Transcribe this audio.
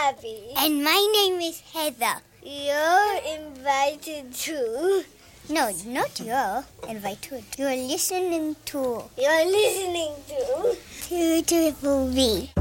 Abby. And my name is Heather. You're invited to... No, not you're invited. You're listening to... You're listening to... 2 Triple B.